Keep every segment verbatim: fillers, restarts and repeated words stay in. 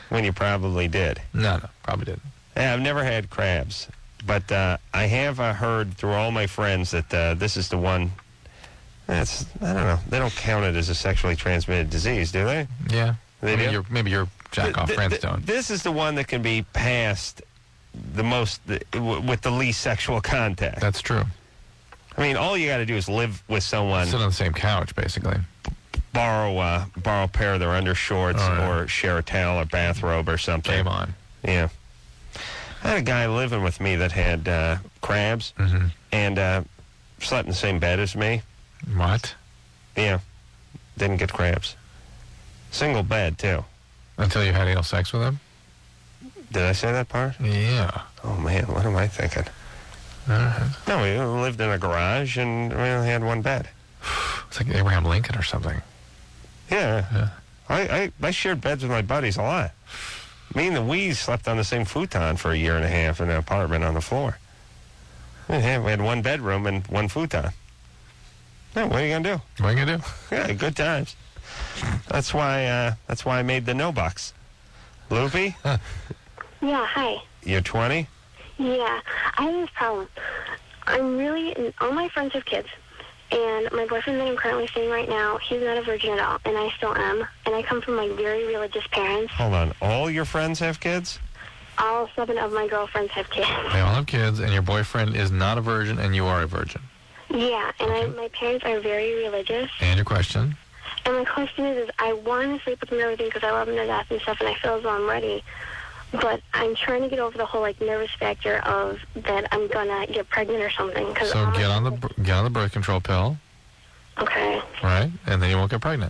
when you probably did. No, no, probably didn't. Yeah, I've never had crabs, but uh, I have uh, heard through all my friends that uh, this is the one. That's I don't know. They don't count it as a sexually transmitted disease, do they? Yeah. They maybe do? your maybe your jack-off Th- friends th- don't. This is the one that can be passed the most the, w- with the least sexual contact. That's true. I mean, all you got to do is live with someone, Sit on the same couch, basically. borrow uh, borrow a pair of their undershorts, Oh, yeah. or share a towel or bathrobe or something. Game on. Yeah. I had a guy living with me that had uh, crabs Mm-hmm. and uh, slept in the same bed as me. What? Yeah. Didn't get crabs. Single bed, too. Until you had anal sex with him? Did I say that part? Yeah. Oh, man, what am I thinking? All right. No, we lived in a garage and we only had one bed. It's like Abraham Lincoln or something. Yeah. Yeah. I, I, I shared beds with my buddies a lot. Me and the Wees slept on the same futon for a year and a half in an apartment on the floor. Yeah, we had one bedroom and one futon. Yeah, what are you going to do? What are you going to do? Yeah, good times. That's why uh, that's why I made the no box. Loopy, Yeah, hi. you're twenty? Yeah, I have this problem. I'm really, all my friends have kids, and my boyfriend that I'm currently seeing right now, he's not a virgin at all, and I still am, and I come from, like, very religious parents. Hold on. All your friends have kids? All seven of my girlfriends have kids. They all have kids, and your boyfriend is not a virgin, and you are a virgin. Yeah, and I, my parents are very religious, And your question? and my question is, is I want to sleep with them and everything because I love them to death and stuff, and I feel as though I'm ready. But I'm trying to get over the whole, like, nervous factor of that I'm gonna get pregnant or something. Cause So all my get on the friends- b- get on the birth control pill, Okay, right? And then you won't get pregnant.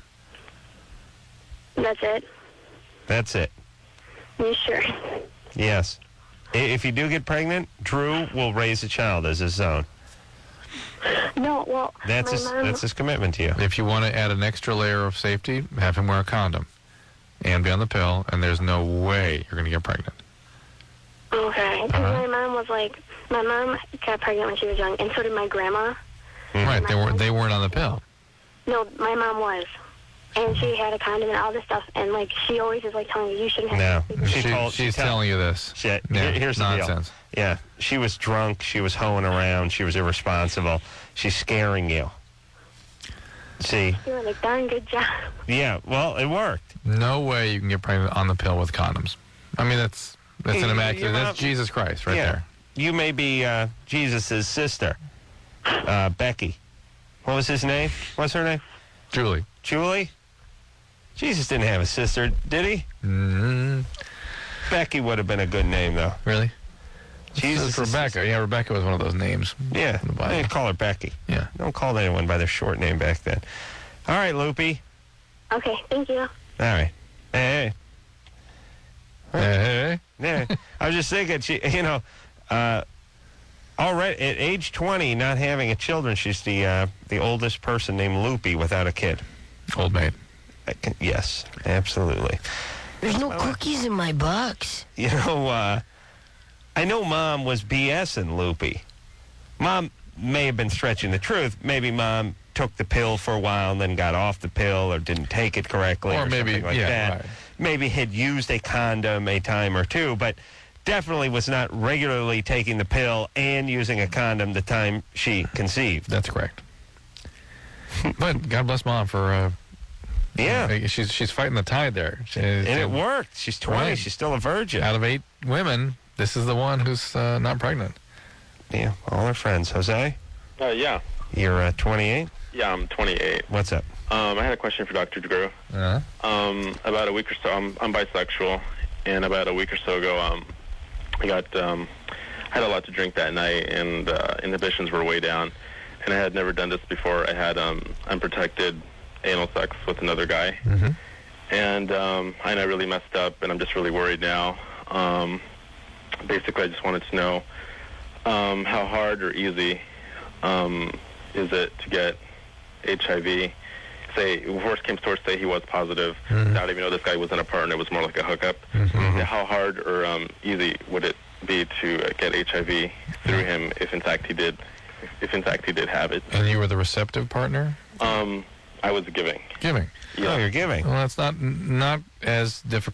that's it. That's it. You sure? Yes. I- If you do get pregnant, Drew will raise a child as his own. No, well, That's my his, mom, that's his commitment to you. If you want to add an extra layer of safety, have him wear a condom and be on the pill, and there's no way you're going to get pregnant. Okay, because Uh-huh. my mom was like, my mom got pregnant when she was young, and so did my grandma. Mhm. Right? They weren't they weren't on the pill. No, my mom was. And she had a condom and all this stuff, and, like, she always is, like, telling you, you shouldn't have No. to. She She- told- she's she tell- telling you this. Shit. Yeah, Here- here's the deal. nonsense. Yeah. She was drunk. She was hoeing around. She was irresponsible. She's scaring you. See? Doing a darn good job. Yeah. Well, it worked. No way you can get pregnant on the pill with condoms. I mean, that's that's Hey, an you- immaculate. you're That's not- Jesus Christ right yeah. there. You may be uh, Jesus' sister, uh, Becky. What was his name? What's her name? Julie. Julie? Jesus didn't have a sister, did he? Mm-hmm. Becky would have been a good name, though. Really? Jesus. It's Rebecca. Yeah, Rebecca was one of those names. Yeah. In the Bible. They call her Becky. Yeah. Don't call anyone by their short name back then. All right, Loopy. Okay, thank you. All right. Hey, Hey, hey. hey. Yeah. I was just thinking, she, you know, uh, already at age twenty, not having a children, she's the uh, the oldest person named Loopy without a kid. Old maid. I can, yes, absolutely. There's no cookies in my box. You know, uh, I know Mom was BSing Loopy. Mom may have been stretching the truth. Maybe Mom took the pill for a while and then got off the pill or didn't take it correctly or, Or maybe, something like yeah, that. right. Maybe had used a condom a time or two, but definitely was not regularly taking the pill and using a condom the time she conceived. That's correct. But God bless Mom for. Uh, Yeah. She's she's fighting the tide there. She, And it worked. She's twenty. Right. She's still a virgin. Out of eight women, this is the one who's uh, not pregnant. Yeah, all her friends. Jose, Uh, yeah. you're uh, twenty-eight. Yeah, I'm twenty-eight. What's up? Um, I had a question for Doctor DeGrow. Uh, Um, about a week or so, I'm, I'm bisexual, and about a week or so ago, um, I got, um, I had a lot to drink that night, and uh, inhibitions were way down, and I had never done this before. I had um, unprotected anal sex with another guy, mm-hmm. and um, I know I really messed up, and I'm just really worried now. Um, basically, I just wanted to know um, how hard or easy um, is it to get H I V? Say, worst came to worst, say he was positive. Mhm. Not even though this guy wasn't a partner, it was more like a hookup. Mhm. Yeah, how hard or um, easy would it be to uh, get H I V through him if in fact he did, if in fact he did have it? And you were the receptive partner? Um, I was giving. Giving. Yeah. Oh, you're giving. Well, that's not not as difficult.